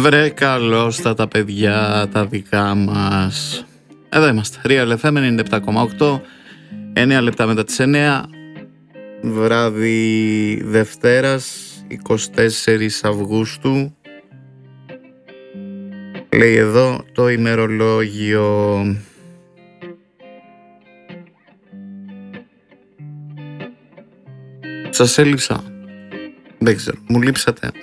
Βρε καλώς τα παιδιά τα δικά μας. Εδώ είμαστε, Real FM 97,8, 9 λεπτά μετά τις 9, βράδυ Δευτέρας 24 Αυγούστου. Λέει εδώ το ημερολόγιο. Σας έλειψα? Δεν ξέρω, μου λείψατε.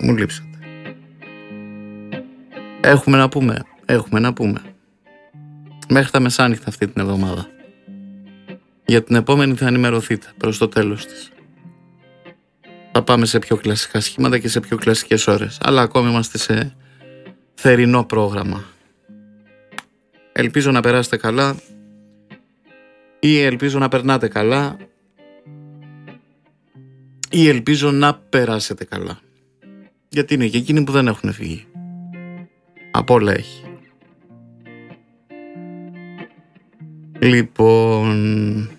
Έχουμε να πούμε. Μέχρι τα μεσάνυχτα αυτή την εβδομάδα. Για την επόμενη θα ενημερωθείτε προς το τέλος της. Θα πάμε σε πιο κλασικά σχήματα και σε πιο κλασικές ώρες. Αλλά ακόμη είμαστε σε θερινό πρόγραμμα. Ελπίζω να περάσετε καλά ή ελπίζω να περνάτε καλά ή ελπίζω να περάσετε καλά. Γιατί είναι και εκείνοι που δεν έχουν φύγει. Από όλα έχει. Λοιπόν,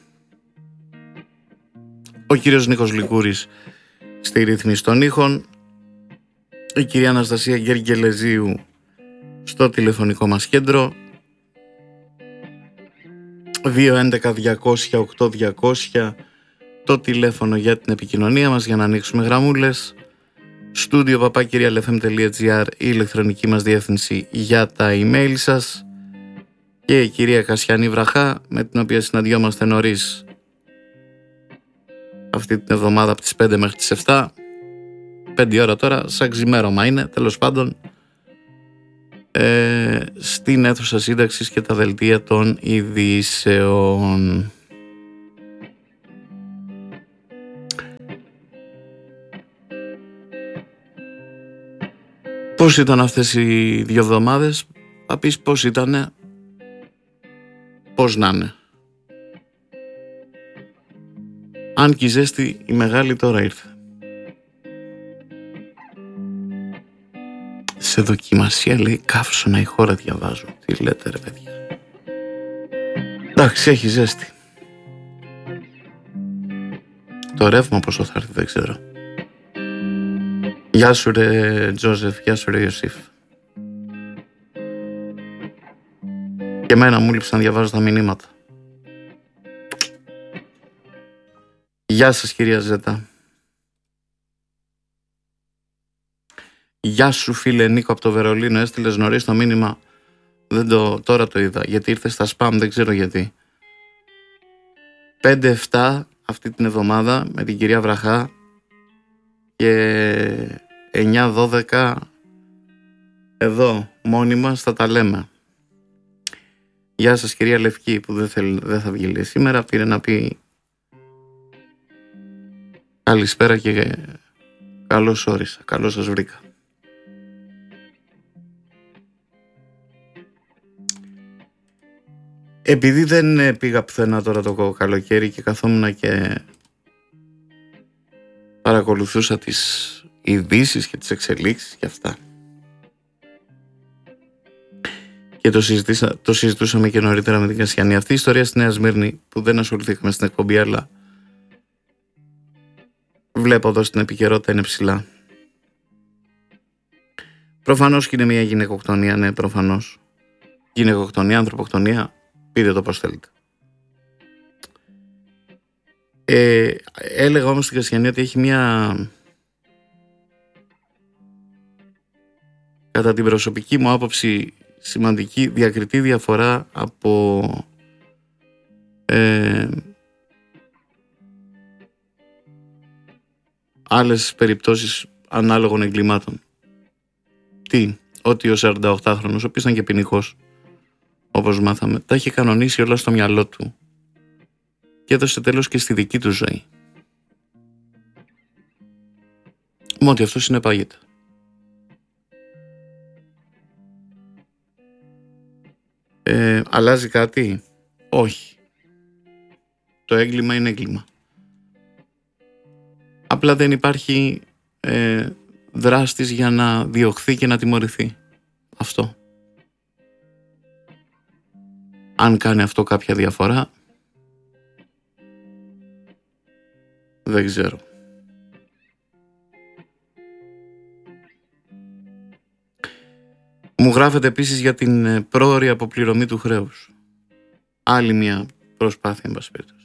ο κύριος Νίκος Λικούρης στη ρύθμιση των ήχων, η κυρία Αναστασία Γεργελεζίου στο τηλεφωνικό μας κέντρο, 211-200-8200 το τηλέφωνο για την επικοινωνία μας για να ανοίξουμε γραμμούλες, στούντιο @realfm.gr η ηλεκτρονική μας διεύθυνση για τα email σας, και η κυρία Κασιανή Βραχά, με την οποία συναντιόμαστε νωρίς αυτή την εβδομάδα από τις 5 μέχρι τις 7, 5 ώρα τώρα, σαν ξημέρωμα είναι, τέλος πάντων, στην αίθουσα σύνταξης και τα δελτία των ειδήσεων. Πώς ήταν αυτές οι 2 εβδομάδες? Θα πεις πώς ήτανε, πώς να είναι. Αν και η ζέστη η μεγάλη τώρα ήρθε. Σε δοκιμασία λέει καύσωνα η χώρα, διαβάζω. Τι λέτε ρε παιδιά? Εντάξει, έχει ζέστη. Το ρεύμα πόσο θα έρθει δεν ξέρω. Γεια σου ρε Τζόζεφ, γεια σου ρε Ιωσήφ. Και εμένα μου λείψε να διαβάζω τα μηνύματα. Γεια σας κυρία Ζέτα. Γεια σου φίλε Νίκο από το Βερολίνο. Έστειλες νωρίς το μήνυμα. Τώρα το είδα. Γιατί ήρθε στα spam, δεν ξέρω γιατί. 5-7 αυτή την εβδομάδα με την κυρία Βραχά και 9-12 εδώ μόνοι μας θα τα λέμε. Γεια σας κυρία Λευκή που δεν θα βγει σήμερα. Πήρε να πει καλησπέρα και καλώς όρισα. Καλώς σας βρήκα. Επειδή δεν πήγα πουθενά τώρα το καλοκαίρι και καθόμουν και παρακολουθούσα τις ειδήσεις και τις εξελίξεις και αυτά, και το συζητούσαμε και νωρίτερα με την Κασιανή, αυτή η ιστορία στη Νέα Σμύρνη που δεν ασχοληθήκαμε στην εκπομπή, αλλά βλέπω εδώ στην επικαιρότητα είναι ψηλά. Προφανώς και είναι μια γυναικοκτονία, ναι, προφανώς. Γυναικοκτονία, ανθρωποκτονία, πείτε το πώς θέλετε. Έλεγα όμως στην Κασιανή ότι έχει μια, κατά την προσωπική μου άποψη, σημαντική διακριτή διαφορά από άλλες περιπτώσεις ανάλογων εγκλημάτων. Ότι ο 48χρονος, ο οποίος ήταν και ποινικός, όπως μάθαμε, τα είχε κανονίσει όλα στο μυαλό του και έδωσε τέλος και στη δική του ζωή. Με ότι αυτό συνεπάγεται. Αλλάζει κάτι? Όχι. Το έγκλημα είναι έγκλημα. Απλά δεν υπάρχει δράστης για να διωχθεί και να τιμωρηθεί. Αυτό. Αν κάνει αυτό κάποια διαφορά, δεν ξέρω. Μου γράφεται επίσης για την πρόωρη αποπληρωμή του χρέους. Άλλη μια προσπάθεια, εν πάση περιπτώσει.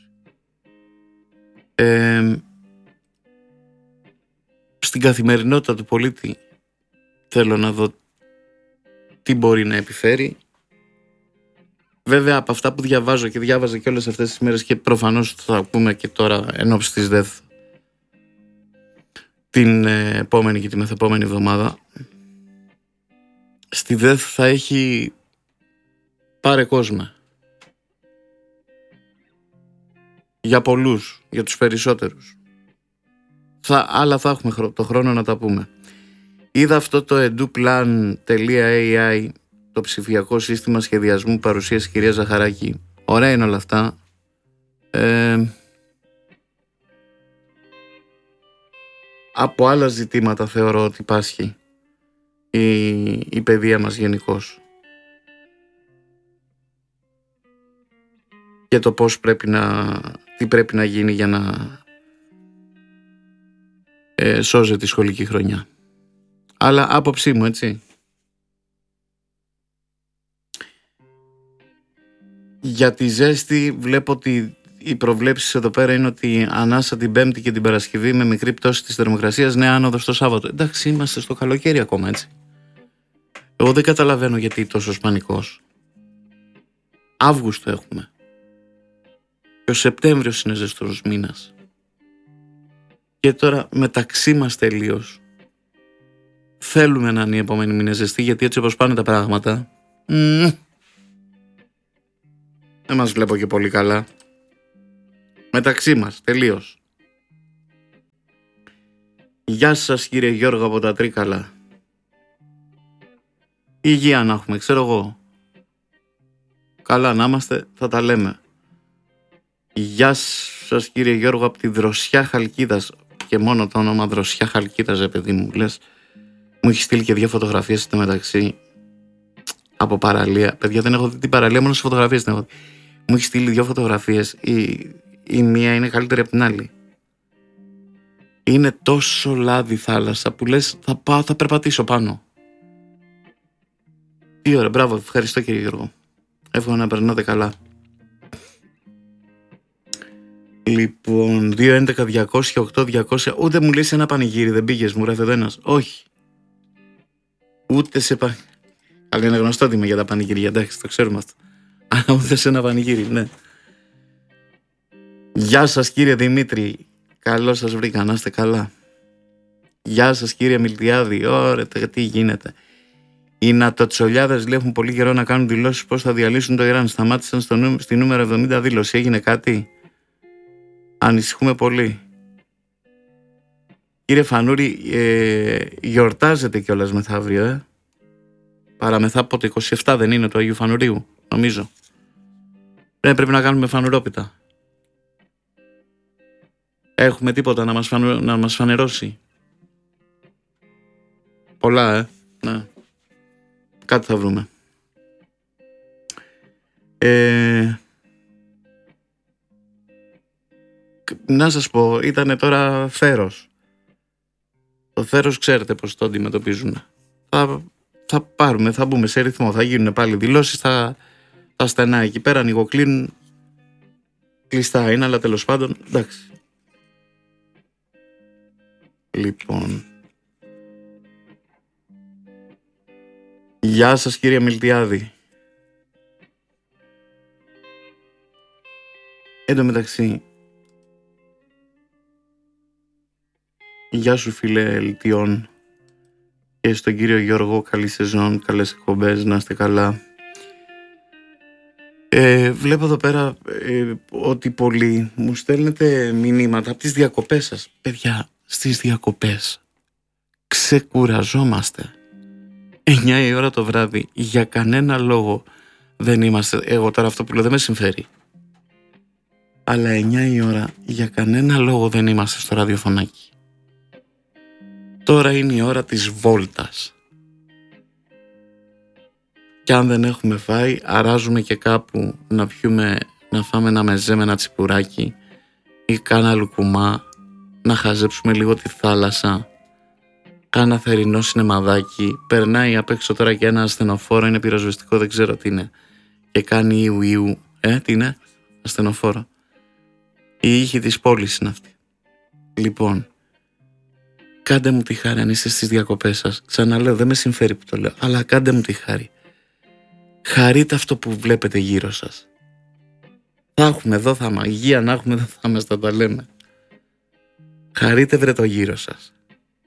Στην καθημερινότητα του πολίτη θέλω να δω τι μπορεί να επιφέρει. Βέβαια, από αυτά που διαβάζω και διάβαζα και όλες αυτές τις μέρες, και προφανώς θα πούμε και τώρα εν ώψη της ΔΕΘ την επόμενη και τη μεθεπόμενη εβδομάδα, στη ΔΕΘ θα έχει πάρε κόσμο. Για πολλούς, για τους περισσότερους. Αλλά θα έχουμε το χρόνο να τα πούμε. Είδα αυτό το eduplan.ai, το ψηφιακό σύστημα σχεδιασμού παρουσίαση κυρία Ζαχαράκη. Ωραία είναι όλα αυτά. Από άλλα ζητήματα θεωρώ ότι πάσχει η παιδεία μας γενικώς. Και το πώς τι πρέπει να γίνει για να σώζεται η σχολική χρονιά. Αλλά άποψή μου, έτσι. Για τη ζέστη βλέπω ότι οι προβλέψεις εδώ πέρα είναι ότι ανάσα την Πέμπτη και την Παρασκευή με μικρή πτώση της θερμοκρασίας, νέα άνοδος το Σάββατο. Εντάξει, είμαστε στο καλοκαίρι ακόμα, έτσι. Εγώ δεν καταλαβαίνω γιατί τόσο πανικός. Αύγουστο έχουμε. Και ο Σεπτέμβριος είναι ζεστός μήνας. Και τώρα μεταξύ μας τελείως θέλουμε να είναι η επόμενη μήνα ζεστή, γιατί έτσι όπως πάνε τα πράγματα δεν μας βλέπω και πολύ καλά. Μεταξύ μας τελείως. Γεια σας κύριε Γιώργο από τα Τρίκαλα. Υγεία να έχουμε, ξέρω εγώ. Καλά να είμαστε, θα τα λέμε. Γεια σας κύριε Γιώργο από τη Δροσιά Χαλκίδας. Και μόνο το όνομα Δροσιά Χαλκίδας, παιδί μου, λες. Μου έχει στείλει και 2 φωτογραφίες στο μεταξύ από παραλία. Παιδιά, δεν έχω δει την παραλία, μόνο σε φωτογραφίες την έχω δει. Μου έχει στείλει 2 φωτογραφίες. Η μία είναι καλύτερη από την άλλη. Είναι τόσο λάδι θάλασσα που λες θα περπατήσω πάνω. Τι ωραία, μπράβο, ευχαριστώ κύριε Γιώργο. Εύχομαι να περνάτε καλά. Λοιπόν, 2.11.200.8.200. Ούτε μου λες ένα πανηγύρι, δεν πήγες, μου γράφει εδώ ένας. Όχι. Ούτε σε Αλλά είναι γνωστό ότι είμαι για τα πανηγύρια, εντάξει, το ξέρουμε αυτό. Αλλά ούτε σε ένα πανηγύρι, ναι. Γεια σας κύριε Δημήτρη. Καλώς σας βρήκα, να είστε καλά. Γεια σας κύριε Μιλτιάδη. Ωραία, τι γίνεται. Οι νατοτσολιάδες λέει έχουν πολύ καιρό να κάνουν δηλώσεις πώς θα διαλύσουν το Ιράν. Σταμάτησαν στη νούμερο 70 δήλωση. Έγινε κάτι? Ανησυχούμε πολύ. Κύριε Φανούρη, γιορτάζεται κιόλας μεθαύριο, Παραμεθά πότε, 27 δεν είναι, το Αγίου Φανουρίου, νομίζω. Πρέπει να κάνουμε φανουρόπιτα. Έχουμε τίποτα να μας φανερώσει? Πολλά, ναι. Κάτι θα βρούμε. Να σας πω, ήτανε τώρα θέρος. Το θέρος ξέρετε πώς το αντιμετωπίζουν. Θα μπούμε σε ρυθμό, θα γίνουν πάλι δηλώσεις, τα στενά εκεί πέρα ανοιγοκλίνουν, κλειστά είναι, αλλά τέλος πάντων, εντάξει. Λοιπόν, γεια σας κύριε Μιλτιάδη. Εν τω μεταξύ, γεια σου φίλε Λτιών και στον κύριο Γιώργο, καλή σεζόν, καλές εκπομπές, να είστε καλά. Βλέπω εδώ πέρα ότι πολλοί μου στέλνετε μηνύματα από τις διακοπές σας. Παιδιά, στις διακοπές ξεκουραζόμαστε. 9 η ώρα το βράδυ, για κανένα λόγο δεν είμαστε. Εγώ τώρα αυτό που λέω δεν με συμφέρει. Αλλά 9 η ώρα για κανένα λόγο δεν είμαστε στο ραδιοφωνάκι. Τώρα είναι η ώρα της βόλτας. Και αν δεν έχουμε φάει, αράζουμε και κάπου να φάμε ένα μεζέ με ένα τσιπουράκι ή κάνα λουκουμά, να χαζέψουμε λίγο τη θάλασσα. κάνα θερινό σινεμαδάκι, περνάει απ' έξω τώρα και ένα ασθενοφόρο, είναι πυροσβεστικό, δεν ξέρω τι είναι, και κάνει ιου, τι είναι, ασθενοφόρο. Η ήχη της πόλης είναι αυτή. Λοιπόν, κάντε μου τη χάρη αν είστε στις διακοπές σας. Ξαναλέω, δεν με συμφέρει που το λέω, αλλά κάντε μου τη χάρη. Χαρείτε αυτό που βλέπετε γύρω σας. Θα έχουμε εδώ, θα είμαστε. Υγεία να έχουμε, δεν θα είμαστε, τα λέμε. Χαρείτε, βρε, το γύρω σας.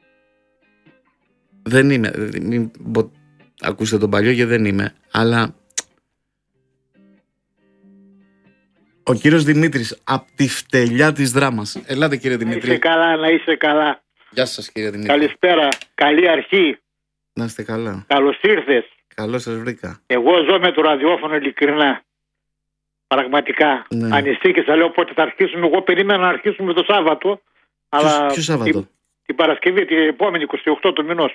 Δεν είμαι, ακούστε τον παλιό, γιατί δεν είμαι, αλλά ο κύριος Δημήτρης από τη φτελιά της Δράμας. Ελάτε, κύριε Δημήτρη. Να είσαι καλά, να είσαι καλά. Γεια σας, κύριε Δημήτρη. Καλησπέρα, καλή αρχή. Να είστε καλά. Καλώς ήρθες. Καλώς σας βρήκα. Εγώ ζω με το ραδιόφωνο ειλικρινά. Πραγματικά. Ναι. Ανησύχησα, λέω πότε θα αρχίσουμε. Εγώ περίμενα να αρχίσουμε το Σάββατο. Ποιο Σάββατο? Την Παρασκευή, την επόμενη 28 του μηνός.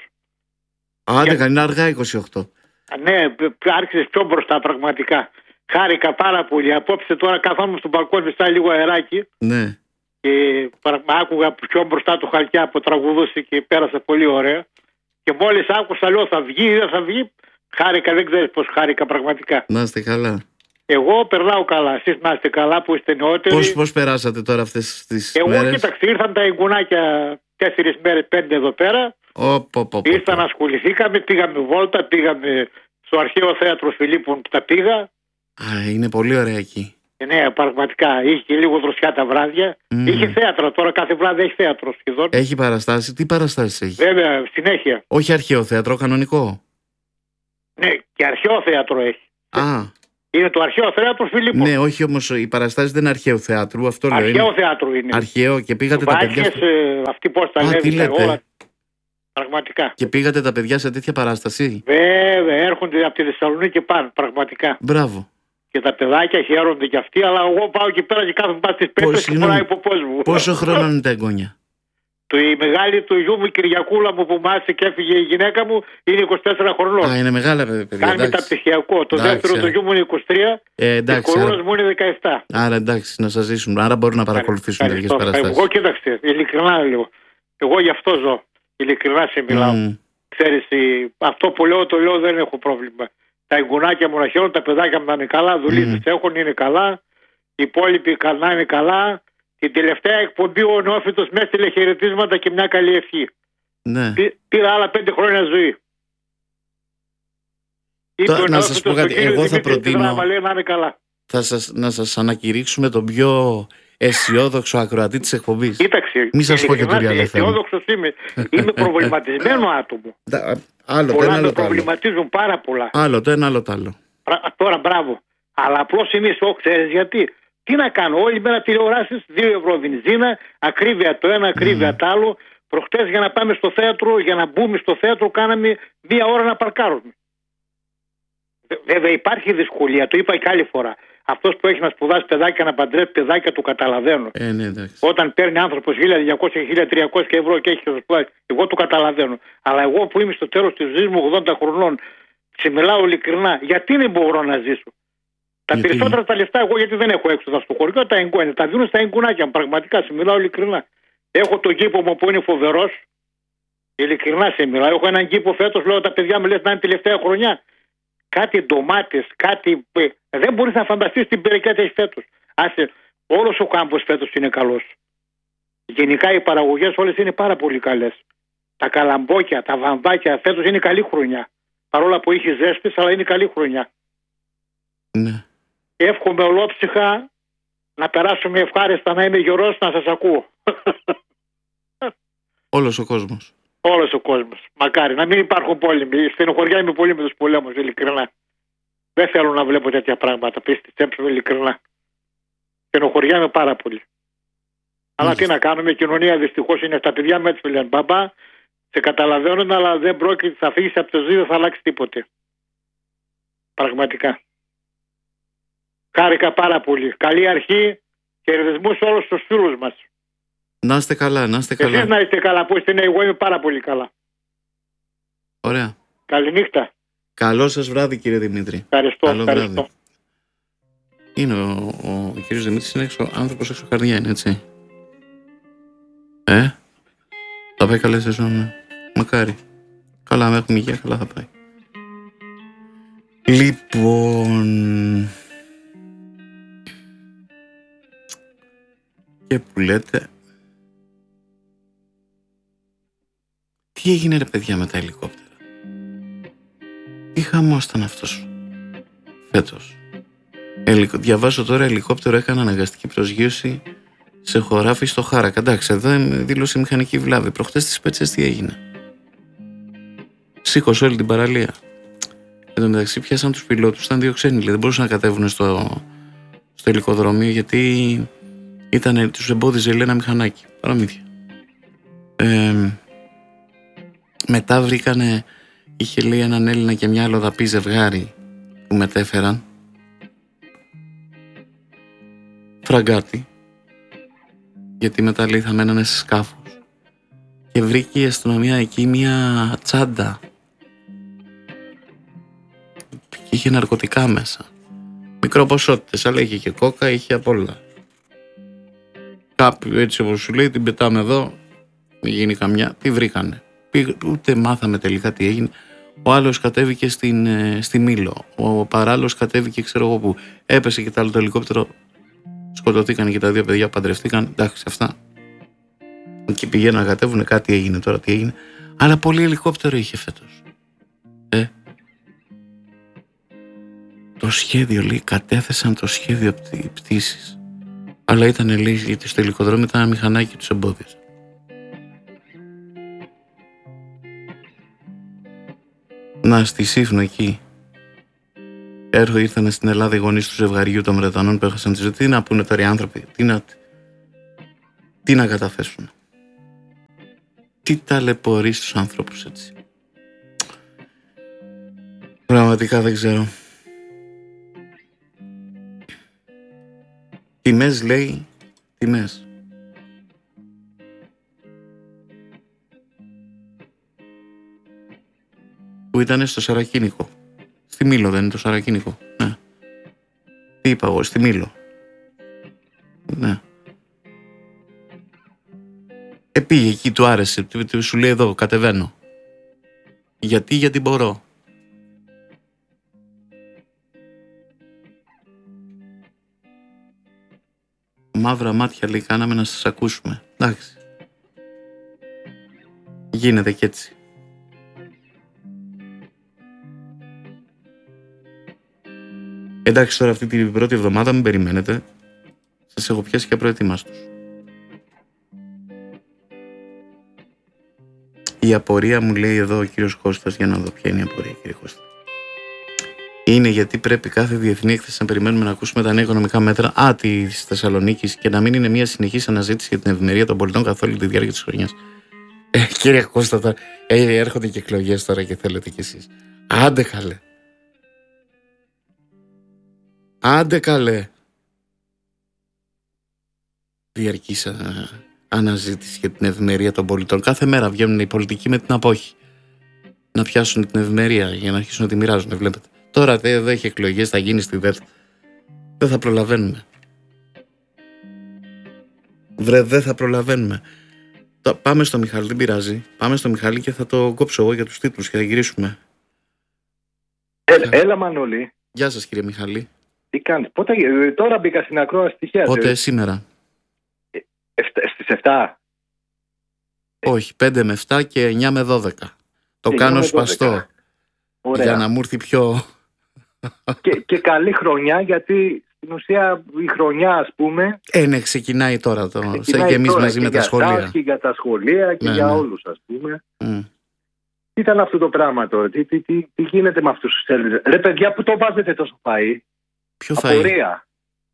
Άντε, είναι αργά 28. Ναι, άρχισες πιο μπροστά πραγματικά. Χάρηκα πάρα πολύ. Απόψε τώρα καθόμουν στο μπαλκόνι, σαν λίγο αεράκι. Ναι. Και άκουγα πιο μπροστά του Χαλκιά που τραγουδούσε και πέρασε πολύ ωραία. Και μόλις άκουσα, λέω, θα βγει ή δεν θα βγει. Χάρηκα, δεν ξέρεις πώς χάρηκα πραγματικά. Να είστε καλά. Εγώ περνάω καλά. Εσείς να είστε καλά που είστε νεότεροι. Πώς περάσατε τώρα αυτές τις μέρες? μέρες? Εγώ κοίταξε, ήρθαν τα εγγουνάκια 4 μέρες, 5 εδώ πέρα. Ήρθαν, ασχοληθήκαμε, πήγαμε βόλτα, πήγαμε στο αρχαίο θέατρο Φιλίππων που τα πήγα. Α, είναι πολύ ωραία εκεί. Ναι, πραγματικά. Είχε και λίγο δροσιά τα βράδια. Είχε θέατρο, τώρα κάθε βράδυ έχει θέατρο σχεδόν. Έχει παραστάσει. Τι παραστάσεις έχει? Βέβαια, συνέχεια. Όχι αρχαίο θέατρο, κανονικό. Ναι, και αρχαίο θέατρο έχει. Α. Είναι το αρχαίο θέατρο Φιλίππων. Ναι, όχι όμως οι παραστάσεις δεν είναι αρχαίου θεάτρου. Αυτό λέω. Αρχαίο θέατρο είναι. Αρχαίο και πήγατε τα παιδιά. Αυτοί πώς τα λένε, όλα. Πραγματικά. Και πήγατε τα παιδιά σε τέτοια παράσταση? Βέβαια, έρχονται από τη Θεσσαλονίκη και πάνε. Πραγματικά. Μπράβο. Και τα παιδάκια χαίρονται κι αυτοί, αλλά εγώ πάω εκεί πέρα και κάθομαι πάνω στις πέτρες και φοράει ποπός μου. Πόσο χρόνο είναι τα εγγόνια? Η μεγάλη του γιού μου, η Κυριακούλα μου, που μάθησε και έφυγε η γυναίκα μου, είναι 24 χρονών. Α, είναι μεγάλα παιδιά. Κάνει μεταπτυχιακό. Το δεύτερο του γιού μου είναι 23. Και ο κορούλας μου είναι 17. Άρα εντάξει, να σας ζήσουν. Άρα μπορούν να παρακολουθήσουν τέτοιες παραστάσεις. Εγώ κοίταξε, ειλικρινά λέω. Εγώ γι' αυτό ζω. Ειλικρινά σε μιλάω. Ξέρεις, αυτό που λέω, το λέω, δεν έχω πρόβλημα. Τα εγγουνάκια μου να χαίρουν, τα παιδάκια μου να είναι καλά, δουλίτες έχουν, είναι καλά. Οι υπόλοιποι να είναι καλά. Την τελευταία εκπομπή ο Νεόφυτος με έστειλε χαιρετίσματα και μια καλή ευχή. Ναι. Πήρα άλλα 5 χρόνια ζωή. Να σας πω κάτι, εγώ θα προτείνω να είναι καλά. Να σας ανακηρύξουμε τον πιο αισιόδοξο ακροατή της εκπομπής. Κοίταξε, μη σας πω και το άλλο θέμα. αισιόδοξος είμαι. Είμαι προβληματισμένο άτομο. Άλλο πολλά με προβληματίζουν πάρα πολλά. Άλλο το ένα, άλλο το άλλο. Τώρα μπράβο. Αλλά απλώς είμαι ξέρεις γιατί? Τι να κάνω, όλη μέρα τηλεοράσεις, 2 ευρώ βενζίνα, ακρίβεια το ένα, ακρίβεια το άλλο. Προχτές για να πάμε στο θέατρο, για να μπούμε στο θέατρο, κάναμε 1 ώρα να παρκάρουμε. Βέβαια υπάρχει δυσκολία, το είπα και άλλη φορά. Αυτός που έχει να σπουδάσει παιδάκια, να παντρεύει παιδάκια, το καταλαβαίνω. Ναι, όταν παίρνει άνθρωπος 1.200-1.300 ευρώ και έχει να σπουδάσει, εγώ το καταλαβαίνω. Αλλά εγώ που είμαι στο τέλος της ζωής μου, 80 χρονών, σε μιλάω ειλικρινά, γιατί δεν μπορώ να ζήσω? Τα περισσότερα τα λεφτά εγώ, γιατί δεν έχω έξοδα στο χωριό, τα εγγόνια, τα δίνω στα εγγουνάκια μου. Πραγματικά σε μιλάω ειλικρινά. Έχω τον κήπο μου που είναι φοβερός. Ειλικρινά σε μιλάω. Έχω έναν κήπο φέτος, λέω τα παιδιά μου, λες να είναι τελευταία χρονιά. Κάτι ντομάτες, κάτι. Δεν μπορείς να φανταστείς την περικάτια έχει φέτος. Άσε, όλος ο κάμπος φέτος είναι καλός. Γενικά οι παραγωγές όλες είναι πάρα πολύ καλές. Τα καλαμπόκια, τα βαμβάκια φέτος είναι καλή χρονιά. Παρόλα που είχε ζέστης, αλλά είναι καλή χρονιά. Ναι. Εύχομαι ολόψυχα να περάσουμε ευχάριστα, να είμαι γερός, να σας ακούω. Όλος ο κόσμος. Όλος ο κόσμος. Μακάρι να μην υπάρχουν πόλεμοι. Στενοχωριά είμαι πολύ με τους πολέμους, ειλικρινά. Δεν θέλω να βλέπω τέτοια πράγματα. Πιστέψτε με ειλικρινά. Στενοχωριά είμαι πάρα πολύ. Αλλά τι να κάνουμε, η κοινωνία δυστυχώς είναι τα παιδιά με έτσι λένε. Μπαμπά, σε καταλαβαίνουν, αλλά δεν πρόκειται, θα φύγεις από το ζωή, δεν θα αλλάξει τίποτε. Πραγματικά. Χάρηκα πάρα πολύ. Καλή αρχή. Χαιρετισμούς σε όλους τους φίλους μας. Να είστε καλά, να είστε καλά. Εσείς να είστε καλά που είστε, εγώ είμαι πάρα πολύ καλά. Ωραία. Καληνύχτα. Καλό σας βράδυ, κύριε Δημήτρη. Ευχαριστώ. Βράδυ. Είναι ο κύριος Δημήτρης, είναι άνθρωπος έξω καρδιά, είναι έτσι. Τα πάει καλές σεζόν. Μακάρι. Καλά, αν έχουμε υγεία, καλά θα πάει. Λοιπόν, και που λέτε, τι έγινε ρε παιδιά με τα ελικόπτερα? Τι χαμός ήταν αυτός φέτος? Διαβάζω τώρα, ελικόπτερο έκανε αναγκαστική προσγείωση σε χωράφι στο Χάρακα. Εντάξει, εδώ δήλωσε μηχανική βλάβη. Προχτές στις Πέτσες τι έγινε? Σήκωσε όλη την παραλία. Εν τω μεταξύ πιάσαν τους πιλότους, ήταν δύο ξένοι, δεν μπορούσαν να κατέβουν στο ελικοδρομίο γιατί τους εμπόδιζε ένα μηχανάκι. Παραμύθια. Μετά βρήκανε, είχε λέει έναν Έλληνα και μια αλλοδαπή ζευγάρι που μετέφεραν φραγκάτι, γιατί μετά λέει θα μένανε σε σκάφος, και βρήκε η αστυνομία εκεί μια τσάντα και είχε ναρκωτικά μέσα, μικροποσότητες, αλλά είχε και κόκα, είχε απ' όλα. Κάποιου έτσι όπως σου λέει την πετάμε εδώ, μην γίνει καμιά, τι βρήκανε? Ούτε μάθαμε τελικά τι έγινε. Ο άλλος κατέβηκε στη Μήλο, ο παράλληλος κατέβηκε ξέρω εγώ που, έπεσε και το άλλο το ελικόπτερο, σκοτωθήκαν και τα δύο παιδιά, παντρευτήκαν, εντάξει αυτά. Εκεί πηγαίνουν να κατέβουν, κάτι έγινε τώρα, τι έγινε. Αλλά πολύ ελικόπτερο είχε φέτος. Το σχέδιο λέει, κατέθεσαν το σχέδιο πτήσης. Αλλά ήταν λέει, γιατί στο ελικοδρόμιο ήταν ένα μηχανάκι τους εμπόδιζε. Να, στη Σύφνο εκεί. Ήρθαν στην Ελλάδα οι γονείς του ζευγαριού των Βρετανών που έχασαν τη ζωή. Τι να πούνε τώρα οι άνθρωποι, τι να καταθέσουν? Τι ταλαιπωρεί στους ανθρώπους έτσι? Πραγματικά δεν ξέρω. Τιμές λέει, τιμές. Που ήταν στο Σαρακίνικο. Στη Μήλο δεν είναι το Σαρακίνικο? Ναι. Τι είπα εγώ, στη Μήλο. Ναι. Πήγε εκεί, του άρεσε. Σου λέει εδώ, κατεβαίνω. Γιατί μπορώ. Μαύρα μάτια λέει, κάναμε να σας ακούσουμε. Εντάξει. Γίνεται κι έτσι. Εντάξει, τώρα αυτή την πρώτη εβδομάδα μην περιμένετε. Σας έχω πιάσει και προετοιμάστους. Η απορία μου λέει εδώ ο κύριος Κώστας, για να δω ποια είναι η απορία, κύριε Κώστα. Είναι γιατί πρέπει κάθε διεθνή έκθεση να περιμένουμε να ακούσουμε τα νέα οικονομικά μέτρα της Θεσσαλονίκης και να μην είναι μια συνεχής αναζήτηση για την ευημερία των πολιτών καθ' όλη τη διάρκεια της χρονιάς. Κύριε Κώστα, τώρα, έρχονται και εκλογές τώρα και θέλετε κι εσείς. Άντε καλέ. Άντε καλέ. Διαρκής αναζήτηση για την ευημερία των πολιτών. Κάθε μέρα βγαίνουν οι πολιτικοί με την απόχη. Να πιάσουν την ευημερία για να αρχίσουν να τη μοιράζουν, βλέπετε. Τώρα εδώ έχει εκλογές, θα γίνει στη ΔΕΘ. Δεν θα προλαβαίνουμε. Δεν θα προλαβαίνουμε. Πάμε στο Μιχάλη, δεν πειράζει. Πάμε στο Μιχάλη και θα το κόψω εγώ για τους τίτλους και θα γυρίσουμε. Έλα Μανώλη. Γεια σας κύριε Μιχάλη. Τι κάνεις? Τώρα μπήκα στην ακρόαση τυχαία. Πότε σήμερα? Στις 7. Όχι, 5 με 7 και 9 με 12. Το κάνω σπαστό. Ωραία. Για να μου έρθει πιο... και καλή χρονιά, γιατί στην ουσία η χρονιά, ας πούμε... Ναι, ξεκινάει τώρα και εμείς μαζί με τα σχολεία. Και για τα σχολεία και για όλους, ας πούμε. Τι ήταν αυτό το πράγμα τώρα? Τι γίνεται με αυτούς τους Έλληνες? Ρε παιδιά, που το βάζετε τόσο φαΐ? Ποιο φαΐ? Απορία.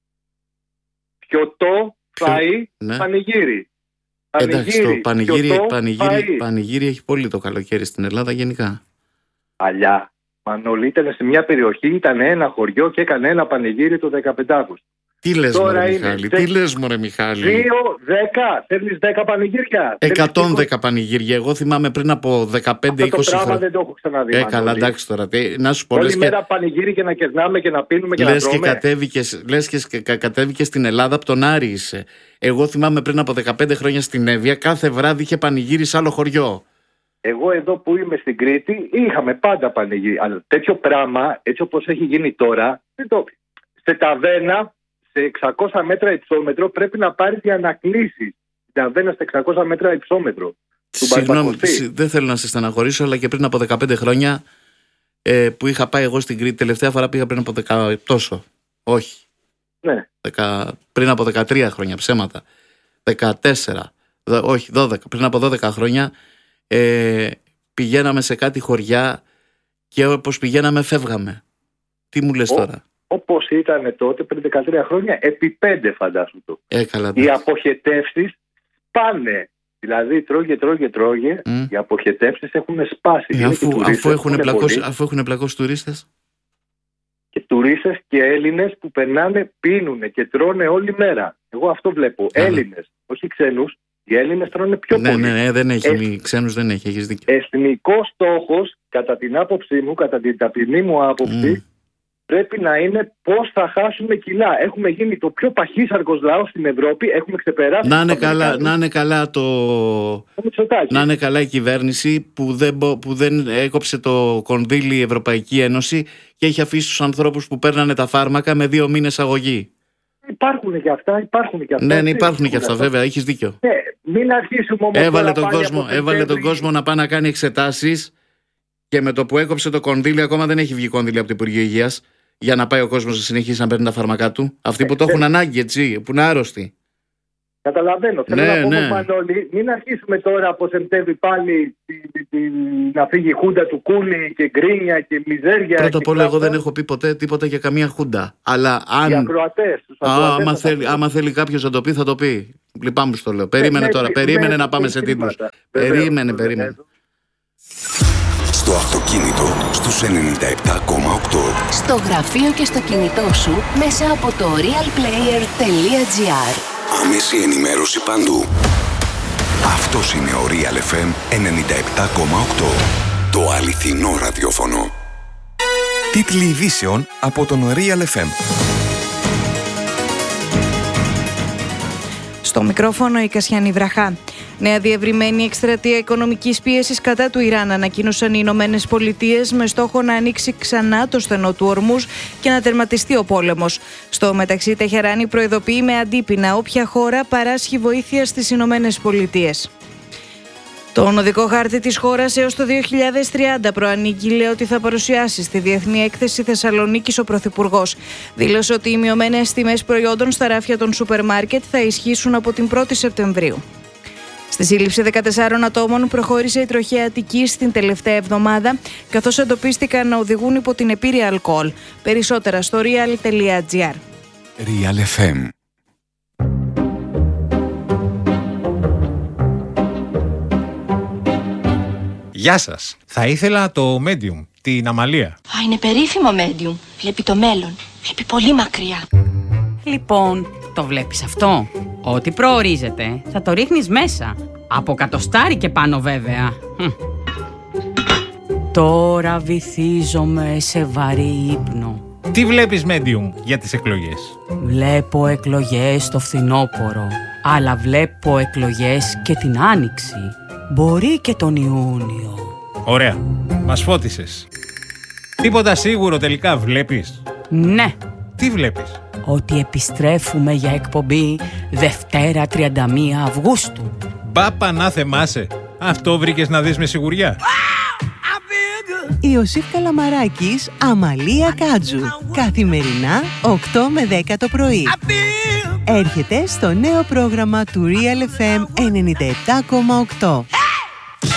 Πιωτό, φαΐ, ναι. Πανηγύρι. Εντάξει, το πανηγύρι έχει πολύ το καλοκαίρι στην Ελλάδα γενικά. Παλιά, Μανώλη, ήταν σε μια περιοχή, ήταν ένα χωριό και έκανε ένα πανηγύρι το 15 Αύγουστο. Τι λες μωρέ Μιχάλη, τι λες μωρέ Μιχάλη? 2, 10, θέλεις 10 πανηγύρια? 110 πανηγύρια, εγώ θυμάμαι πριν από 15-20 χρόνια. Αυτό το πράγμα δεν το έχω ξαναδεί. Καλά, εντάξει τώρα, να σου πω. Όλη μέρα πανηγύρι και να κερνάμε και να πίνουμε και να τρώμε. Λες και κατέβηκες στην Ελλάδα από τον Άρη είσαι. Εγώ θυμάμαι πριν από 15 χρόνια στην Εύβοια, κάθε βράδυ είχε πανηγύρι σε άλλο χωριό. Εγώ εδώ που είμαι στην Κρήτη είχαμε πάντα πανηγύρια. Αλλά τέτοιο πράγμα, έτσι όπως έχει γίνει τώρα, σε ταβέρνα, σε 600 μέτρα υψόμετρο, πρέπει να πάρεις για να κλείσεις. Ταβέρνα σε 600 μέτρα υψόμετρο. Συγγνώμη, δεν θέλω να σε στεναχωρήσω, αλλά και πριν από 15 χρόνια που είχα πάει εγώ στην Κρήτη, τελευταία φορά πήγα πριν από 10 τόσο. Όχι. Ναι. Πριν από 13 χρόνια, ψέματα. 14. Όχι, 12. Πριν από 12 χρόνια πηγαίναμε σε κάτι χωριά και όπως πηγαίναμε φεύγαμε. Τι μου λες τώρα? Όπως ήταν τότε πριν 13 χρόνια, επί 5 φαντάσου το. Καλά, οι αποχετεύσεις πάνε. Δηλαδή τρώγε. Οι αποχετεύσεις έχουν σπάσει. Αφού έχουν πλακώσει τουρίστες. Και τουρίστες και Έλληνες που περνάνε, πίνουνε και τρώνε όλη μέρα. Εγώ αυτό βλέπω. Έλληνες, όχι ξένους. Οι Έλληνες τρώνε πιο πολύ. Ναι, δεν έχει. Ξένους δεν έχει, έχεις δίκιο. Εθνικός στόχος, κατά την άποψή μου, κατά την ταπεινή μου άποψη, πρέπει να είναι πώς θα χάσουμε κιλά. Έχουμε γίνει το πιο παχύσαρκος λαός στην Ευρώπη. Έχουμε ξεπεράσει. Να είναι καλά η κυβέρνηση που δεν έκοψε το κονδύλι η Ευρωπαϊκή Ένωση και έχει αφήσει τους ανθρώπους που παίρνανε τα φάρμακα με 2 μήνες αγωγή. Υπάρχουν και αυτά. Ναι, υπάρχουν και αυτά, βέβαια, έχεις δίκιο. Μην αρχίσουμε όμως. Έβαλε τον κόσμο να πάει να κάνει εξετάσεις και με το που έκοψε το κονδύλι, ακόμα δεν έχει βγει κονδύλι από το Υπουργείο Υγείας για να πάει ο κόσμος να συνεχίσει να παίρνει τα φάρμακά του. Αυτοί που το έχουν ανάγκη, έτσι, που είναι άρρωστοι. Καταλαβαίνω. Θέλω να πω, Μανώλη, μην αρχίσουμε τώρα από Σεπτέμβρη πάλι να φύγει η χούντα του Κούλι και γκρίνια και μιζέρια. Πρώτα απ' όλα, εγώ δεν έχω πει ποτέ τίποτα για καμία χούντα. Αλλά αν. Οι ακροατές. Άμα θέλει κάποιος να το πει, θα το πει. Λυπάμαι που το λέω. Περίμενε τώρα. Περίμενε να πάμε σε τίτλους. Περίμενε. Στο αυτοκίνητο στους 97,8. Στο γραφείο και στο κινητό σου μέσα από το realplayer.gr. Άμεση ενημέρωση παντού. Αυτός είναι ο Real FM 97,8. Το αληθινό ραδιόφωνο. Τίτλοι ειδήσεων από τον Real FM. Στο μικρόφωνο η Κασιάνη Βραχά. Νέα διευρυμένη εκστρατεία οικονομικής πίεσης κατά του Ιράν ανακοίνωσαν οι Ηνωμένες Πολιτείες με στόχο να ανοίξει ξανά το στενό του Ορμούζ και να τερματιστεί ο πόλεμος. Στο μεταξύ, η Τεχεράνη προειδοποιεί με αντίπεινα όποια χώρα παράσχει βοήθεια στις Ηνωμένες Πολιτείες. Τον οδικό χάρτη της χώρας έως το 2030 προανήγγειλε ότι θα παρουσιάσει στη Διεθνή Έκθεση Θεσσαλονίκης ο Πρωθυπουργός. Δήλωσε ότι οι μειωμένες τιμές προϊόντων στα ράφια των σούπερ μάρκετ θα ισχύσουν από την 1η Σεπτεμβρίου. Στη σύλληψη 14 ατόμων προχώρησε η τροχαία Αττικής την τελευταία εβδομάδα, καθώς εντοπίστηκαν να οδηγούν υπό την επίρρεια αλκοόλ. Περισσότερα στο real.gr. Real FM. Γεια σας. Θα ήθελα το Medium, την Αμαλία. Είναι περίφημο Medium. Βλέπει το μέλλον. Βλέπει πολύ μακριά. Λοιπόν, το βλέπεις αυτό? Ό,τι προορίζεται θα το ρίχνεις μέσα. Από κατοστάρι και πάνω βέβαια. Τώρα βυθίζομαι σε βαρύ ύπνο. Τι βλέπεις Medium για τις εκλογές? Βλέπω εκλογές το φθινόπωρο, αλλά βλέπω εκλογές και την Άνοιξη. Μπορεί και τον Ιούνιο. Ωραία, μας φώτισες. Τίποτα σίγουρο τελικά βλέπεις? Ναι. Τι βλέπεις? Ότι επιστρέφουμε για εκπομπή Δευτέρα 31 Αυγούστου. Μπα πανά θεμάσαι. Αυτό βρήκες να δεις με σιγουριά? Ιωσήφ Καλαμαράκης, Αμαλία Κάτζου. Καθημερινά 8 με 10 το πρωί. Έρχεται στο νέο πρόγραμμα του Real FM 97,8.